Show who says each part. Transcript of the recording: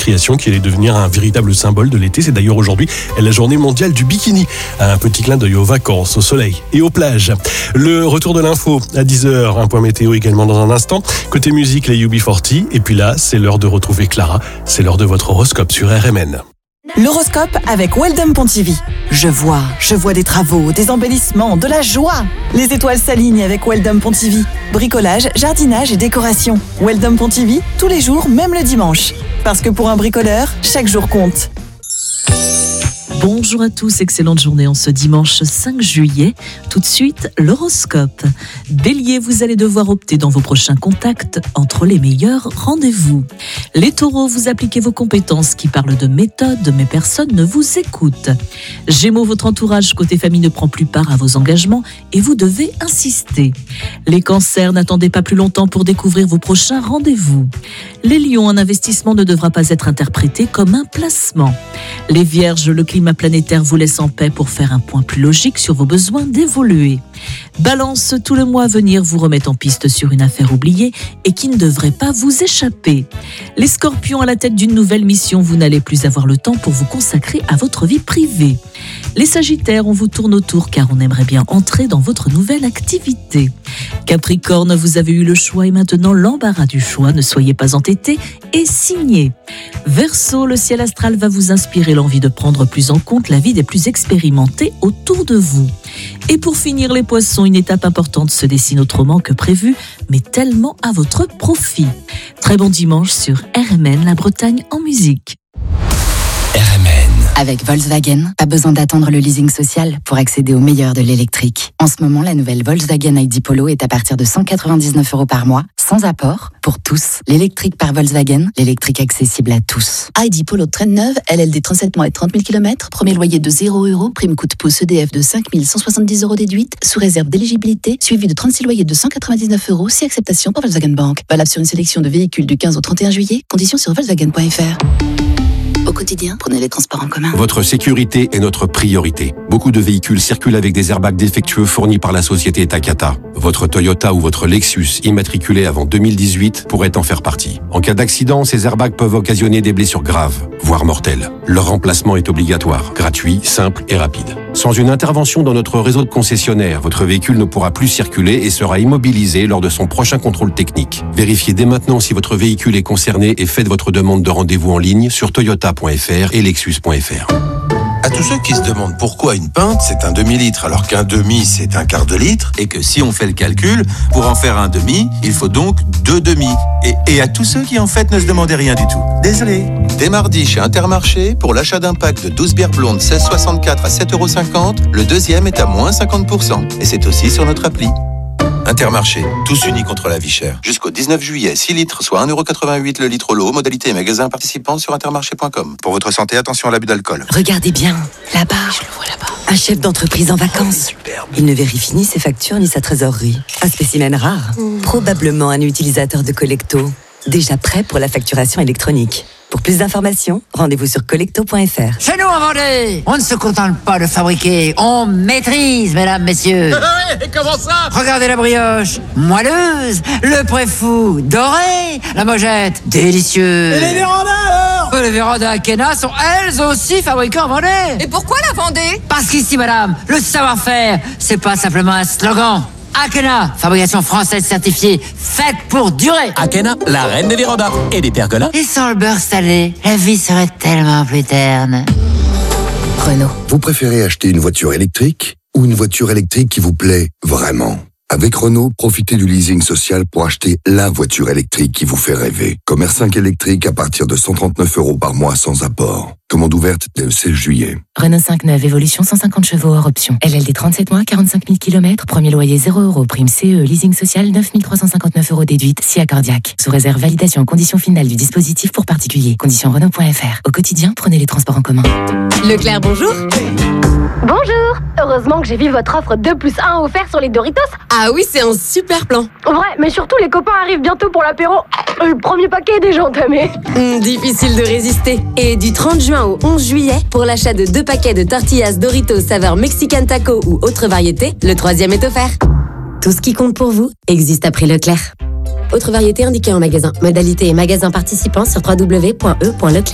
Speaker 1: création qui allait devenir un véritable symbole de l'été. C'est d'ailleurs aujourd'hui la journée mondiale du bikini. Un petit clin d'œil aux vacances, au soleil et aux plages. Le retour de l'info à 10h, un point météo également dans un instant. Côté musique, les UB40. Et puis là, c'est l'heure de retrouver Clara. C'est l'heure de votre horoscope sur RMN.
Speaker 2: L'horoscope avec Weldom Pontivy. Je vois des travaux, des embellissements, de la joie. Les étoiles s'alignent avec Weldom Pontivy. Bricolage, jardinage et décoration. Weldom Pontivy, tous les jours, même le dimanche. Parce que pour un bricoleur, chaque jour compte.
Speaker 3: Bonjour à tous, excellente journée en ce dimanche 5 juillet. Tout de suite, l'horoscope. Bélier, vous allez devoir opter dans vos prochains contacts entre les meilleurs rendez-vous. Les taureaux, vous appliquez vos compétences qui parlent de méthode, mais personne ne vous écoute. Gémeaux, votre entourage côté famille ne prend plus part à vos engagements et vous devez insister. Les cancers, n'attendez pas plus longtemps pour découvrir vos prochains rendez-vous. Les lions, un investissement ne devra pas être interprété comme un placement. Les vierges, le climat planétaire vous laisse en paix pour faire un point plus logique sur vos besoins d'évoluer. Balance, tout le mois à venir vous remet en piste sur une affaire oubliée et qui ne devrait pas vous échapper. Les scorpions, à la tête d'une nouvelle mission, vous n'allez plus avoir le temps pour vous consacrer à votre vie privée. Les sagittaires, on vous tourne autour car on aimerait bien entrer dans votre nouvelle activité. Capricorne, vous avez eu le choix et maintenant l'embarras du choix, ne soyez pas entêtés et signez. Verseau, le ciel astral va vous inspirer l'envie de prendre plus en compte la vie des plus expérimentés autour de vous. Et pour finir, les poissons, une étape importante se dessine autrement que prévu, mais tellement à votre profit. Très bon dimanche sur RMN, la Bretagne en musique.
Speaker 4: RMN. Avec Volkswagen, pas besoin d'attendre le leasing social pour accéder au meilleur de l'électrique. En ce moment, la nouvelle Volkswagen ID Polo est à partir de 199 € par mois, sans apport, pour tous. L'électrique par Volkswagen, l'électrique accessible à tous.
Speaker 5: ID Polo traîne neuve, LLD 37 mois et 30 000 km, premier loyer de 0 €, prime coup de pouce EDF de 5 170 € déduite, sous réserve d'éligibilité, suivi de 36 loyers de 199 €, si acceptation par Volkswagen Bank. Valable sur une sélection de véhicules du 15 au 31 juillet, conditions sur Volkswagen.fr. Au quotidien, prenez les transports en commun.
Speaker 6: Votre sécurité est notre priorité. Beaucoup de véhicules circulent avec des airbags défectueux fournis par la société Takata. Votre Toyota ou votre Lexus immatriculé avant 2018 pourrait en faire partie. En cas d'accident, ces airbags peuvent occasionner des blessures graves, voire mortelles. Leur remplacement est obligatoire, gratuit, simple et rapide. Sans une intervention dans notre réseau de concessionnaires, votre véhicule ne pourra plus circuler et sera immobilisé lors de son prochain contrôle technique. Vérifiez dès maintenant si votre véhicule est concerné et faites votre demande de rendez-vous en ligne sur toyota.fr et lexus.fr.
Speaker 7: À tous ceux qui se demandent pourquoi une pinte c'est un demi-litre alors qu'un demi c'est un quart de litre et que si on fait le calcul, pour en faire un demi, il faut donc 2 demi. Et à tous ceux qui en fait ne se demandaient rien du tout. Désolé. Dès mardi chez Intermarché, pour l'achat d'un pack de 12 bières blondes 16,64 à 7,50 €, le deuxième est à moins 50%. Et c'est aussi sur notre appli. Intermarché, tous unis contre la vie chère. Jusqu'au 19 juillet, 6 litres, soit 1,88 € le litre au lot. Modalité et magasin participants sur intermarché.com. Pour votre santé, attention à l'abus d'alcool.
Speaker 8: Regardez bien, là-bas. Je le vois là-bas. Un chef d'entreprise en vacances. Il ne vérifie ni ses factures ni sa trésorerie. Un spécimen rare. Probablement un utilisateur de Collecto. Déjà prêt pour la facturation électronique. Pour plus d'informations, rendez-vous sur collecto.fr.
Speaker 9: Chez nous, en Vendée, on ne se contente pas de fabriquer, on maîtrise, mesdames, messieurs.
Speaker 10: Et comment ça?
Speaker 9: Regardez la brioche, moelleuse, le préfou, doré, la mojette, délicieux.
Speaker 10: Et les vérandas alors?
Speaker 9: Les vérandas Akena sont elles aussi fabriquées en Vendée.
Speaker 11: Et pourquoi la Vendée?
Speaker 9: Parce qu'ici, madame, le savoir-faire, c'est pas simplement un slogan. Akena, fabrication française certifiée, faite pour durer.
Speaker 12: Akena, la reine des vérandas et des pergolas.
Speaker 9: Et sans le beurre salé, la vie serait tellement plus terne.
Speaker 13: Renault. Vous préférez acheter une voiture électrique ou une voiture électrique qui vous plaît vraiment? Avec Renault, profitez du leasing social pour acheter la voiture électrique qui vous fait rêver. Comme R5 électrique à partir de 139 € par mois sans apport. Commande ouverte dès le 16 juillet.
Speaker 4: Renault 5 neuve, évolution 150 chevaux hors option. LLD 37 mois, 45 000 km, premier loyer 0 €, prime CE, leasing social 9 359 € déduite, si accordiaque. Sous réserve validation en conditions finales du dispositif pour particuliers. Conditions Renault.fr. Au quotidien, prenez les transports en commun.
Speaker 11: Leclerc, bonjour.
Speaker 14: Bonjour. Heureusement que j'ai vu votre offre 2+1 offert sur les Doritos.
Speaker 11: Ah oui, c'est un super plan.
Speaker 14: Ouais, mais surtout les copains arrivent bientôt pour l'apéro. Le premier paquet est déjà entamé.
Speaker 11: Difficile de résister. Et du 30 juin au 11 juillet, pour l'achat de 2 paquets de tortillas Doritos saveur Mexican Taco ou autre variété, le 3e est offert. Tout ce qui compte pour vous existe à prix Leclerc. Autre variété indiquée en magasin. Modalité et magasin participant sur www.e.leclerc.